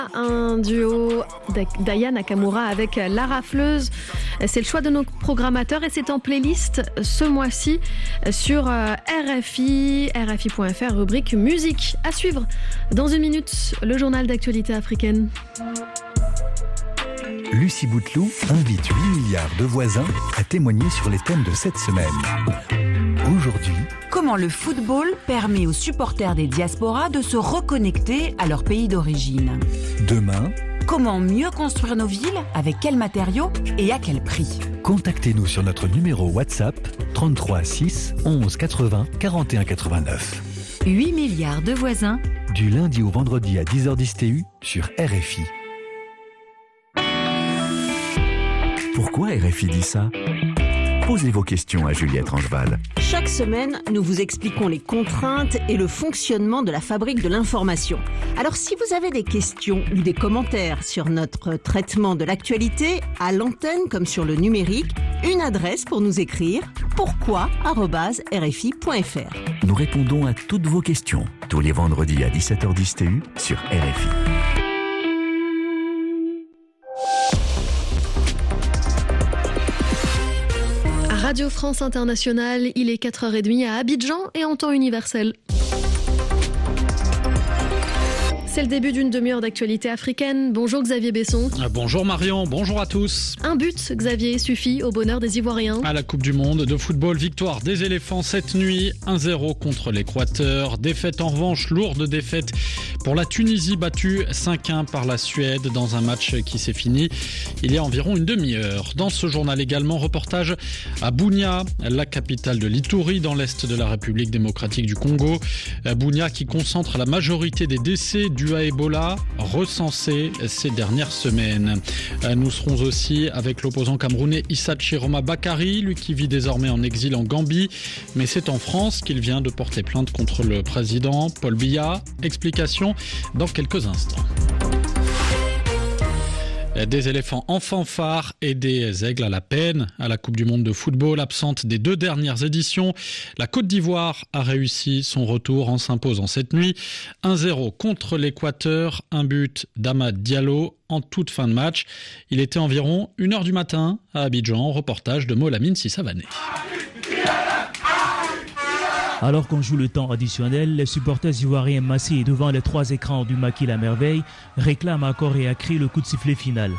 Un duo d'Aya Nakamura avec La Rafleuse. C'est le choix de nos programmateurs et c'est en playlist ce mois-ci sur RFI, RFI.fr, rubrique musique. À suivre dans une minute, le journal d'actualité africaine. Lucie Bouteloup invite 8 milliards de voisins à témoigner sur les thèmes de cette semaine. Aujourd'hui, comment le football permet aux supporters des diasporas de se reconnecter à leur pays d'origine. Demain, comment mieux construire nos villes, avec quels matériaux et à quel prix. Contactez-nous sur notre numéro WhatsApp 33 6 11 80 41 89. 8 milliards de voisins. Du lundi au vendredi à 10h10 TU sur RFI. Pourquoi RFI dit ça ? Posez vos questions à Juliette Rangeval. Chaque semaine, nous vous expliquons les contraintes et le fonctionnement de la fabrique de l'information. Alors si vous avez des questions ou des commentaires sur notre traitement de l'actualité, à l'antenne comme sur le numérique, une adresse pour nous écrire, pourquoi@rfi.fr. Nous répondons à toutes vos questions, tous les vendredis à 17h10 TU sur RFI. Radio France Internationale, il est 4h30 à Abidjan et en temps universel. C'est le début d'une demi-heure d'actualité africaine. Bonjour Xavier Besson. Bonjour Marion, bonjour à tous. Un but, Xavier, suffit au bonheur des Ivoiriens. À la Coupe du Monde de football, victoire des éléphants cette nuit, 1-0 contre l'Équateur. Défaite en revanche, lourde défaite pour la Tunisie, battue 5-1 par la Suède dans un match qui s'est fini il y a environ une demi-heure. Dans ce journal également, reportage à Bunia, la capitale de l'Ituri, dans l'est de la République démocratique du Congo. Bunia qui concentre la majorité des décès dus à Ebola recensés ces dernières semaines. Nous serons aussi avec l'opposant camerounais Issa Chiroma Bakary, lui qui vit désormais en exil en Gambie, mais c'est en France qu'il vient de porter plainte contre le président Paul Biya. Explication dans quelques instants. Des éléphants en fanfare et des aigles à la peine à la Coupe du Monde de football, absente des 2 dernières éditions. La Côte d'Ivoire a réussi son retour en s'imposant cette nuit 1-0 contre l'Équateur, un but d'Amad Diallo en toute fin de match. Il était environ 1h du matin à Abidjan, reportage de Molamine Sissavané. Alors qu'on joue le temps additionnel, les supporters ivoiriens massés devant les 3 écrans du Maquis La Merveille réclament à corps et à cri le coup de sifflet final.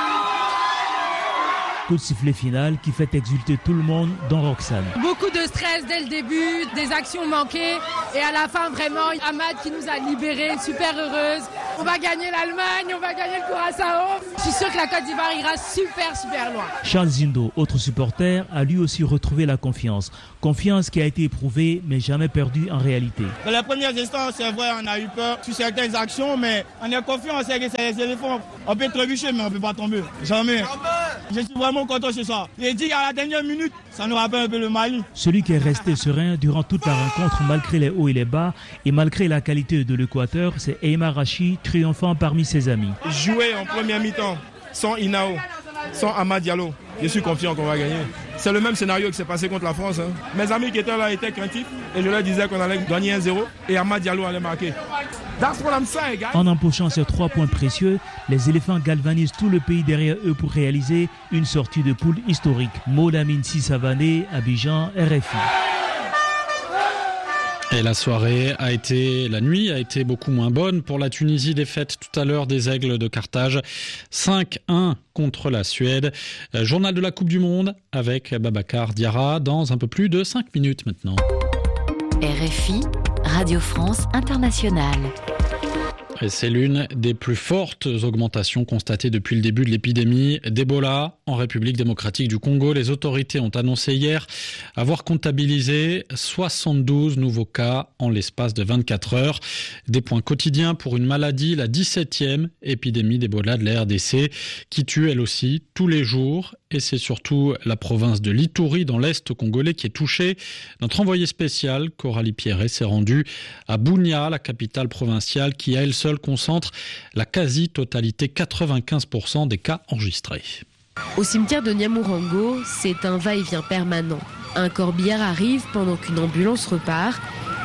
Coup de sifflet final qui fait exulter tout le monde, dont Roxane. Beaucoup de stress dès le début, des actions manquées et à la fin vraiment Amad qui nous a libérés, super heureuse. On va gagner l'Allemagne, on va gagner le Curaçao. Je suis sûre que la Côte d'Ivoire ira super loin. Charles Zindo, autre supporter, a lui aussi retrouvé la confiance. Confiance qui a été éprouvée mais jamais perdue en réalité. Dans les premiers instants, c'est vrai, on a eu peur sur certaines actions, mais on est confiant, on sait que c'est les éléphants. On peut trébucher, mais on ne peut pas tomber. Jamais. Je suis vraiment content ce soir. J'ai dit à la dernière minute, ça nous rappelle un peu le Mali. Celui qui est resté serein durant toute la rencontre, malgré les hauts et les bas, et malgré la qualité de l'Équateur, c'est Eymar Rachi, triomphant parmi ses amis. Jouer en première mi-temps, sans Inao, sans Amad Diallo, je suis confiant qu'on va gagner. C'est le même scénario qui s'est passé contre la France. Mes amis qui étaient là étaient craintifs, et je leur disais qu'on allait gagner 1-0, et Amad Diallo allait marquer. En empochant ces 3 points précieux, les éléphants galvanisent tout le pays derrière eux pour réaliser une sortie de poule historique. Molamine Sissavané, Abidjan, RFI. Et la nuit a été beaucoup moins bonne pour la Tunisie, défaite tout à l'heure des Aigles de Carthage, 5-1 contre la Suède. Journal de la Coupe du Monde avec Babacar Diarra dans un peu plus de 5 minutes maintenant. RFI, Radio France Internationale. Et c'est l'une des plus fortes augmentations constatées depuis le début de l'épidémie d'Ebola en République démocratique du Congo. Les autorités ont annoncé hier avoir comptabilisé 72 nouveaux cas en l'espace de 24 heures. Des points quotidiens pour une maladie, la 17e épidémie d'Ebola de la RDC, qui tue elle aussi tous les jours. Et c'est surtout la province de l'Ituri dans l'Est congolais qui est touchée. Notre envoyé spécial, Coralie Pierret, s'est rendue à Bunia, la capitale provinciale, qui à elle seule concentre la quasi-totalité, 95% des cas enregistrés. Au cimetière de Nyamurango, c'est un va-et-vient permanent. Un corbillard arrive pendant qu'une ambulance repart.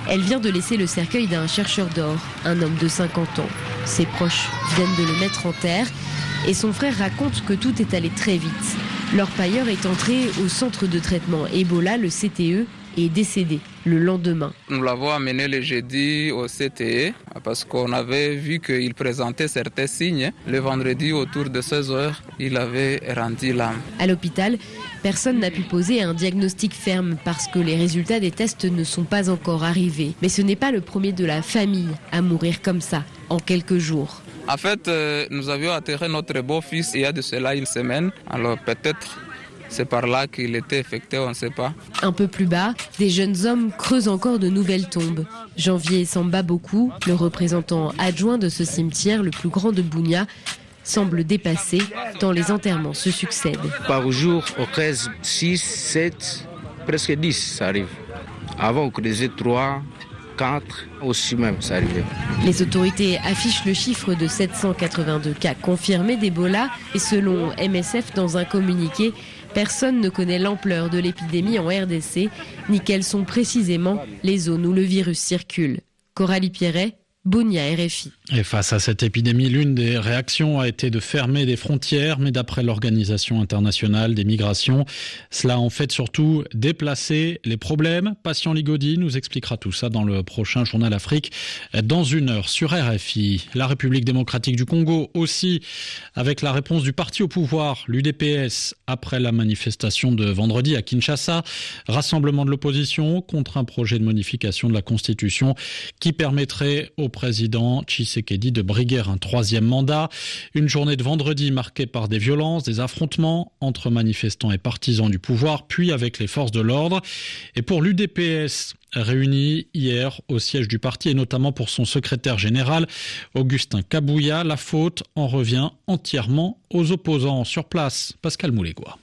Elle vient de laisser le cercueil d'un chercheur d'or, un homme de 50 ans. Ses proches viennent de le mettre en terre et son frère raconte que tout est allé très vite. L'orpailleur est entré au centre de traitement Ebola, le CTE, et est décédé le lendemain. Nous l'avons amené le jeudi au CTE parce qu'on avait vu qu'il présentait certains signes. Le vendredi, autour de 16h, il avait rendu l'âme. À l'hôpital, personne n'a pu poser un diagnostic ferme parce que les résultats des tests ne sont pas encore arrivés. Mais ce n'est pas le premier de la famille à mourir comme ça, en quelques jours. En fait, nous avions atterré notre beau-fils il y a de cela une semaine. Alors peut-être c'est par là qu'il était affecté, on ne sait pas. Un peu plus bas, des jeunes hommes creusent encore de nouvelles tombes. Janvier Samba Boku, le représentant adjoint de ce cimetière, le plus grand de Bunia, semble dépassé tant les enterrements se succèdent. Par jour, on creuse 6, 7, presque 10, ça arrive. Avant, on creusait 3, 4, aussi même, ça arrivait. Les autorités affichent le chiffre de 782 cas confirmés d'Ebola et selon MSF dans un communiqué, personne ne connaît l'ampleur de l'épidémie en RDC, ni quelles sont précisément les zones où le virus circule. Coralie Pierret, Bunia, RFI. Et face à cette épidémie, l'une des réactions a été de fermer des frontières, mais d'après l'Organisation internationale des migrations, cela a en fait surtout déplacé les problèmes. Patient Ligodi nous expliquera tout ça dans le prochain Journal Afrique dans 1 heure sur RFI. La République démocratique du Congo aussi, avec la réponse du parti au pouvoir, l'UDPS, après la manifestation de vendredi à Kinshasa. Rassemblement de l'opposition contre un projet de modification de la Constitution qui permettrait au président Tshisekedi de briguer un 3e mandat. Une journée de vendredi marquée par des violences, des affrontements entre manifestants et partisans du pouvoir, puis avec les forces de l'ordre. Et pour l'UDPS, réunie hier au siège du parti et notamment pour son secrétaire général, Augustin Kabouya, la faute en revient entièrement aux opposants sur place. Pascal Moulégois.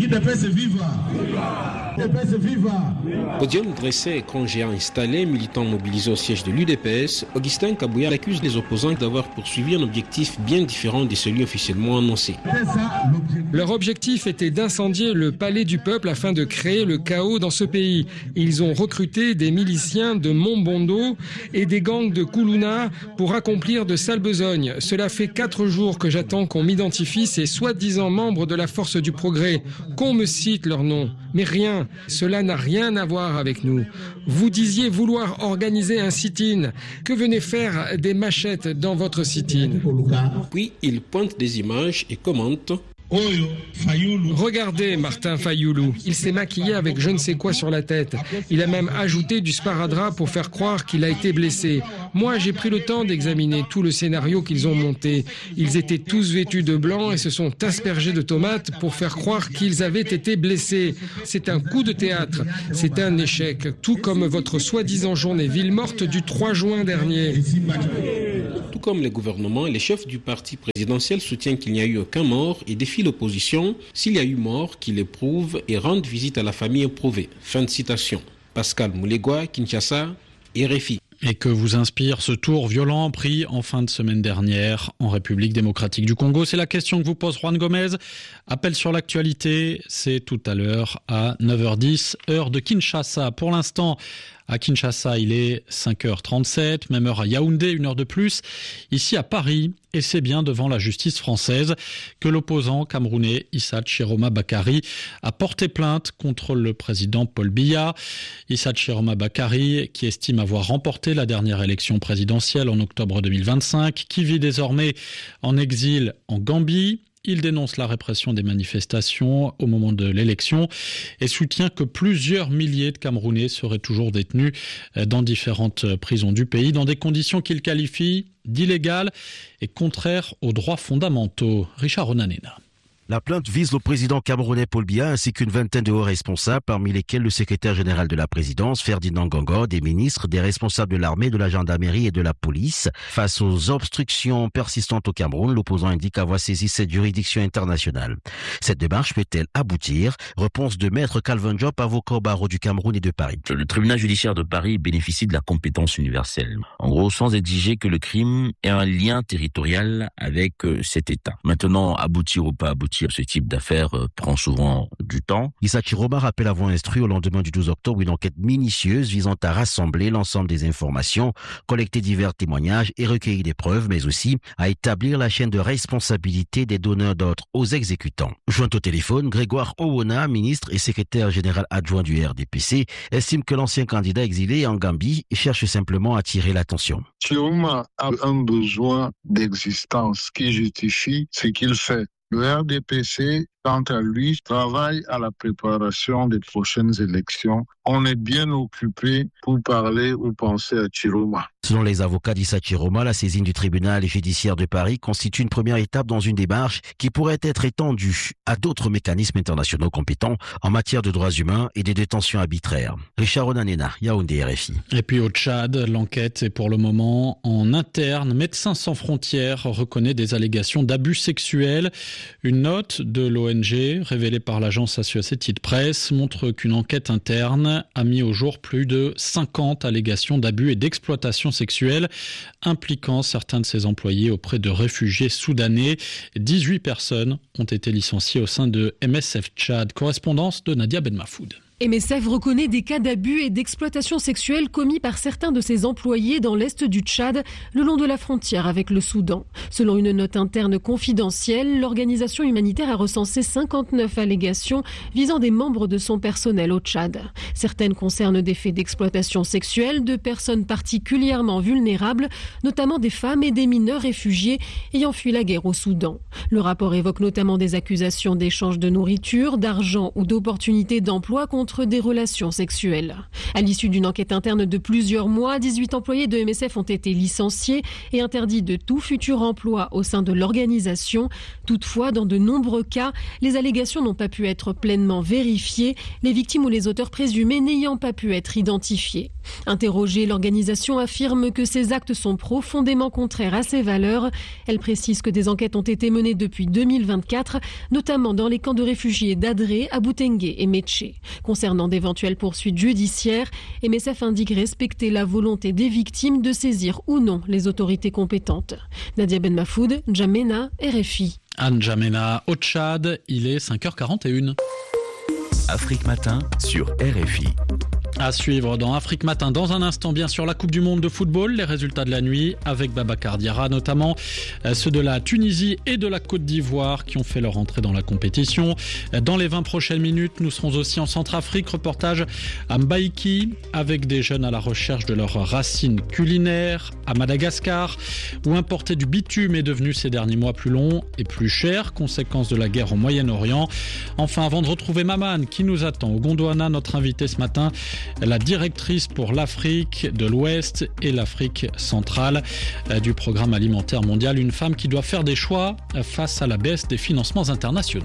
Podium dressé, écran géant installé, militants mobilisés au siège de l'UDPS, Augustin Kabouya accuse les opposants d'avoir poursuivi un objectif bien différent de celui officiellement annoncé. Leur objectif était d'incendier le palais du peuple afin de créer le chaos dans ce pays. Ils ont recruté des miliciens de Mombondo et des gangs de Kuluna pour accomplir de sales besognes. Cela fait 4 jours que j'attends qu'on m'identifie ces soi-disant membres de la force du progrès, qu'on me cite leur nom. Mais rien, cela n'a rien à voir avec nous. Vous disiez vouloir organiser un sit-in. Que venaient faire des machettes dans votre sit-in? Puis il pointe des images et commente: Regardez Martin Fayoulou, il s'est maquillé avec je ne sais quoi sur la tête. Il a même ajouté du sparadrap pour faire croire qu'il a été blessé. Moi, j'ai pris le temps d'examiner tout le scénario qu'ils ont monté. Ils étaient tous vêtus de blanc et se sont aspergés de tomates pour faire croire qu'ils avaient été blessés. C'est un coup de théâtre, c'est un échec, tout comme votre soi-disant journée ville morte du 3 juin dernier. Tout comme les gouvernements, les chefs du parti présidentiel soutiennent qu'il n'y a eu aucun mort et défient l'opposition. S'il y a eu mort, qu'il éprouve et rende visite à la famille éprouvée. Fin de citation. Pascal Moulégois, Kinshasa, RFI. Et que vous inspire ce tour violent pris en fin de semaine dernière en République démocratique du Congo? C'est la question que vous pose Juan Gomez. Appel sur l'actualité, c'est tout à l'heure à 9h10, heure de Kinshasa. Pour l'instant, à Kinshasa, il est 5h37, même heure à Yaoundé, 1 heure de plus. Ici à Paris, et c'est bien devant la justice française que l'opposant camerounais Issa Chiroma Bakary a porté plainte contre le président Paul Biya. Issa Chiroma Bakary, qui estime avoir remporté la dernière élection présidentielle en octobre 2025, qui vit désormais en exil en Gambie. Il dénonce la répression des manifestations au moment de l'élection et soutient que plusieurs milliers de Camerounais seraient toujours détenus dans différentes prisons du pays dans des conditions qu'il qualifie d'illégales et contraires aux droits fondamentaux. Richard Onanena. La plainte vise le président camerounais Paul Biya ainsi qu'une vingtaine de hauts responsables, parmi lesquels le secrétaire général de la présidence, Ferdinand Ngongo, des ministres, des responsables de l'armée, de la gendarmerie et de la police. Face aux obstructions persistantes au Cameroun, l'opposant indique avoir saisi cette juridiction internationale. Cette démarche peut-elle aboutir? Réponse de maître Calvin Diop, avocat au barreau du Cameroun et de Paris. Le tribunal judiciaire de Paris bénéficie de la compétence universelle. En gros, sans exiger que le crime ait un lien territorial avec cet État. Maintenant, aboutir ou pas aboutir, aboutir. Ce type d'affaires prend souvent du temps. Issa Chiroma rappelle avoir instruit au lendemain du 12 octobre une enquête minutieuse visant à rassembler l'ensemble des informations, collecter divers témoignages et recueillir des preuves, mais aussi à établir la chaîne de responsabilité des donneurs d'ordre aux exécutants. Joint au téléphone, Grégoire Owona, ministre et secrétaire général adjoint du RDPC, estime que l'ancien candidat exilé en Gambie cherche simplement à attirer l'attention. Chiroma a un besoin d'existence qui justifie ce qu'il fait. Le RDPC, quant à lui, travaille à la préparation des prochaines élections. On est bien occupé pour parler ou penser à Chiroma. Selon les avocats d'Issa Chiroma, la saisine du tribunal judiciaire de Paris constitue une première étape dans une démarche qui pourrait être étendue à d'autres mécanismes internationaux compétents en matière de droits humains et de détention arbitraire. Richard Onanena, Yaoundé, RFI. Et puis au Tchad, l'enquête est pour le moment en interne. Médecins sans frontières reconnaît des allégations d'abus sexuels. Une note de l'ONG révélée par l'agence Associated Press montre qu'une enquête interne a mis au jour plus de 50 allégations d'abus et d'exploitation sexuelle impliquant certains de ses employés auprès de réfugiés soudanais. 18 personnes ont été licenciées au sein de MSF Tchad. Correspondance de Nadia Benmafoud. MSF reconnaît des cas d'abus et d'exploitation sexuelle commis par certains de ses employés dans l'est du Tchad, le long de la frontière avec le Soudan. Selon une note interne confidentielle, l'organisation humanitaire a recensé 59 allégations visant des membres de son personnel au Tchad. Certaines concernent des faits d'exploitation sexuelle de personnes particulièrement vulnérables, notamment des femmes et des mineurs réfugiés ayant fui la guerre au Soudan. Le rapport évoque notamment des accusations d'échange de nourriture, d'argent ou d'opportunités d'emploi contre des relations sexuelles. À l'issue d'une enquête interne de plusieurs mois, 18 employés de MSF ont été licenciés et interdits de tout futur emploi au sein de l'organisation. Toutefois, dans de nombreux cas, les allégations n'ont pas pu être pleinement vérifiées, les victimes ou les auteurs présumés n'ayant pas pu être identifiés. Interrogée, l'organisation affirme que ces actes sont profondément contraires à ses valeurs. Elle précise que des enquêtes ont été menées depuis 2024, notamment dans les camps de réfugiés d'Adré, Aboutengue et Métché. Concernant d'éventuelles poursuites judiciaires, MSF indique respecter la volonté des victimes de saisir ou non les autorités compétentes. Nadia Benmafoud, N'Djamena, RFI. N'Djamena, au Tchad, il est 5h41. Afrique Matin sur RFI. À suivre dans Afrique Matin, dans un instant, bien sûr, la Coupe du Monde de football, les résultats de la nuit avec Babacar Diarra, notamment ceux de la Tunisie et de la Côte d'Ivoire qui ont fait leur entrée dans la compétition. Dans les 20 prochaines minutes, nous serons aussi en Centrafrique, reportage à Mbaïki avec des jeunes à la recherche de leurs racines culinaires, à Madagascar, où importer du bitume est devenu ces derniers mois plus long et plus cher, conséquence de la guerre au Moyen-Orient. Enfin, avant de retrouver Maman qui nous attend au Gondwana, notre invité ce matin, la directrice pour l'Afrique de l'Ouest et l'Afrique centrale du Programme alimentaire mondial. Une femme qui doit faire des choix face à la baisse des financements internationaux.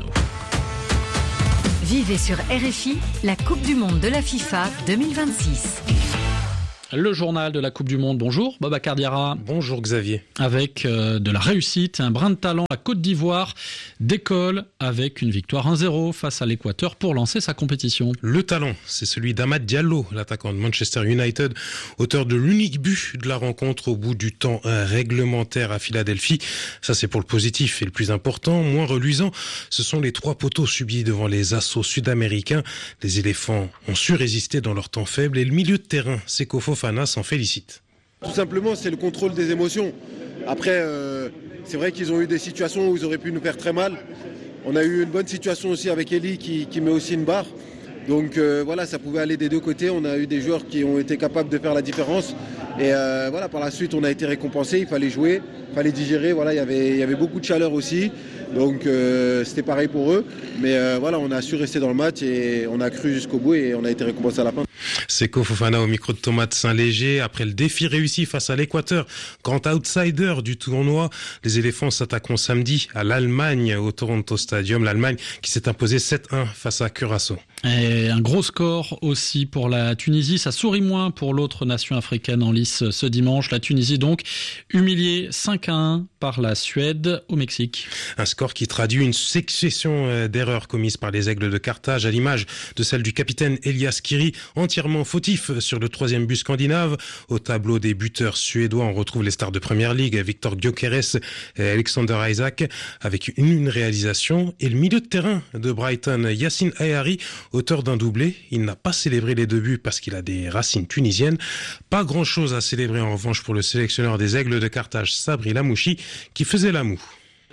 Vivez sur RFI la Coupe du Monde de la FIFA 2026. Le journal de la Coupe du Monde. Bonjour, Babacar Diarra. Bonjour Xavier. Avec de la réussite, un brin de talent, la Côte d'Ivoire décolle avec une victoire 1-0 face à l'Équateur pour lancer sa compétition. Le talent, c'est celui d'Amad Diallo, l'attaquant de Manchester United, auteur de l'unique but de la rencontre au bout du temps réglementaire à Philadelphie. Ça, c'est pour le positif. Et le plus important, moins reluisant, ce sont les 3 poteaux subis devant les assauts sud-américains. Les éléphants ont su résister dans leur temps faible et le milieu de terrain, Seko Fofana, s'en félicite. Tout simplement, c'est le contrôle des émotions. Après, c'est vrai qu'ils ont eu des situations où ils auraient pu nous faire très mal. On a eu une bonne situation aussi avec Eli qui met aussi une barre. Donc voilà, ça pouvait aller des deux côtés. On a eu des joueurs qui ont été capables de faire la différence. Et voilà, par la suite, on a été récompensés. Il fallait jouer, il fallait digérer. Voilà, il y avait beaucoup de chaleur aussi. Donc c'était pareil pour eux. Mais voilà, on a su rester dans le match et on a cru jusqu'au bout et on a été récompensés à la fin. Seko Fofana au micro de Thomas de Saint-Léger. Après le défi réussi face à l'Équateur, grand outsider du tournoi, les éléphants s'attaqueront samedi à l'Allemagne au Toronto Stadium. L'Allemagne qui s'est imposée 7-1 face à Curaçao. Et un gros score aussi pour la Tunisie. Ça sourit moins pour l'autre nation africaine en lice ce dimanche. La Tunisie donc humiliée 5-1 par la Suède au Mexique. Un score qui traduit une succession d'erreurs commises par les Aigles de Carthage, à l'image de celle du capitaine Elias Kiri, entièrement fautif sur le 3e but scandinave. Au tableau des buteurs suédois, on retrouve les stars de Première Ligue, Victor Gyökeres et Alexander Isaac, avec une réalisation. Et le milieu de terrain de Brighton, Yassine Ayari, auteur d'un doublé. Il n'a pas célébré les 2 buts parce qu'il a des racines tunisiennes. Pas grand-chose à célébrer en revanche pour le sélectionneur des Aigles de Carthage, Sabri Lamouchi, qui faisait la moue.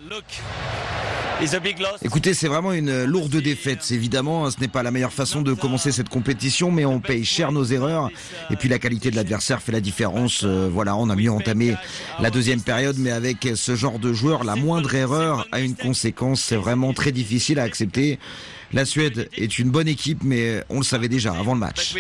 Écoutez, c'est vraiment une lourde défaite. Évidemment, ce n'est pas la meilleure façon de commencer cette compétition, mais on paye cher nos erreurs. Et puis la qualité de l'adversaire fait la différence. Voilà, on a mieux entamé la 2e période, mais avec ce genre de joueur, la moindre erreur a une conséquence. C'est vraiment très difficile à accepter. La Suède est une bonne équipe, mais on le savait déjà avant le match.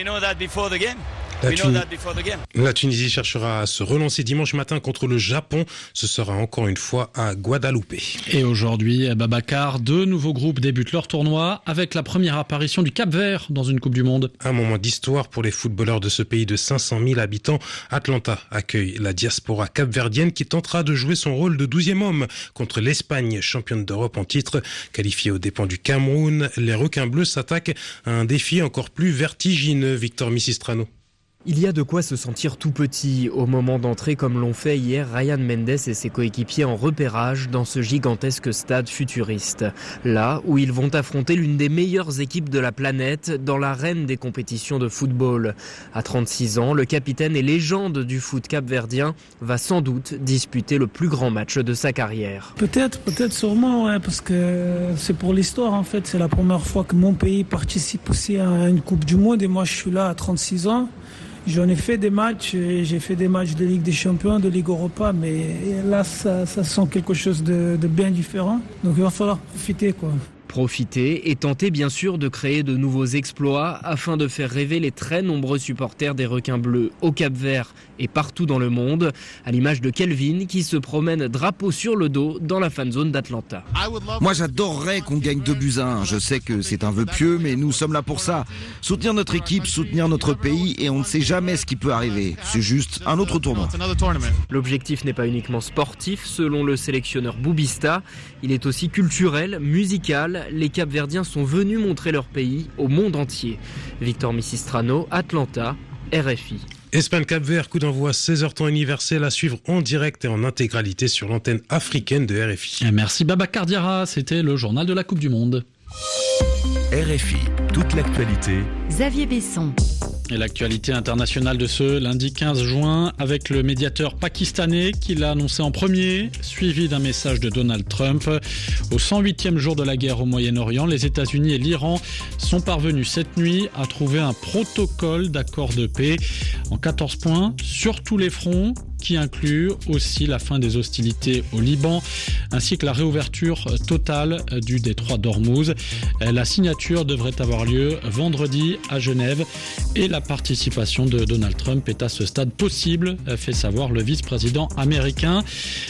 La Tunisie cherchera à se relancer dimanche matin contre le Japon. Ce sera encore une fois à Guadeloupe. Et aujourd'hui, Babacar, 2 nouveaux groupes débutent leur tournoi avec la première apparition du Cap-Vert dans une Coupe du Monde. Un moment d'histoire pour les footballeurs de ce pays de 500 000 habitants. Atlanta accueille la diaspora capverdienne qui tentera de jouer son rôle de 12e homme contre l'Espagne, championne d'Europe en titre. Qualifiée aux dépens du Cameroun, les requins bleus s'attaquent à un défi encore plus vertigineux. Victor Misistrano. Il y a de quoi se sentir tout petit au moment d'entrer comme l'ont fait hier Ryan Mendes et ses coéquipiers en repérage dans ce gigantesque stade futuriste. Là où ils vont affronter l'une des meilleures équipes de la planète dans l'arène des compétitions de football. À 36 ans, le capitaine et légende du foot capverdien va sans doute disputer le plus grand match de sa carrière. Peut-être sûrement, ouais, parce que c'est pour l'histoire en fait. C'est la première fois que mon pays participe aussi à une Coupe du Monde et moi je suis là à 36 ans. J'en ai fait des matchs, j'ai fait des matchs de Ligue des Champions, de Ligue Europa, mais là, ça sent quelque chose de bien différent. Donc il va falloir profiter, quoi. Profiter et tenter bien sûr de créer de nouveaux exploits afin de faire rêver les très nombreux supporters des requins bleus au Cap-Vert et partout dans le monde, à l'image de Kelvin qui se promène drapeau sur le dos dans la fan zone d'Atlanta. Moi j'adorerais qu'on gagne 2-1. Je sais que c'est un vœu pieux, mais nous sommes là pour ça. Soutenir notre équipe, soutenir notre pays, et on ne sait jamais ce qui peut arriver. C'est juste un autre tournoi. L'objectif n'est pas uniquement sportif, selon le sélectionneur Boubista. Il est aussi culturel, musical. Les Capverdiens sont venus montrer leur pays au monde entier. Victor Misistrano, Atlanta, RFI. Espagne-Cap-Vert, coup d'envoi 16h temps universel à suivre en direct et en intégralité sur l'antenne africaine de RFI. Merci Babacar Diarra, c'était le journal de la Coupe du Monde. RFI, toute l'actualité. Xavier Besson. Et l'actualité internationale de ce lundi 15 juin avec le médiateur pakistanais qui l'a annoncé en premier, suivi d'un message de Donald Trump. Au 108e jour de la guerre au Moyen-Orient, les États-Unis et l'Iran sont parvenus cette nuit à trouver un protocole d'accord de paix en 14 points sur tous les fronts, qui inclut aussi la fin des hostilités au Liban, ainsi que la réouverture totale du détroit d'Ormuz. La signature devrait avoir lieu vendredi à Genève et la participation de Donald Trump est à ce stade possible, fait savoir le vice-président américain.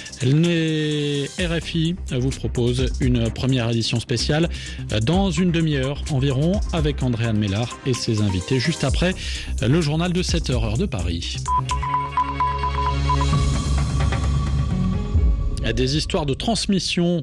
RFI vous propose une première édition spéciale dans une demi-heure environ avec Andréane Mélard et ses invités, juste après le journal de 7h heure de Paris. Des histoires de transmission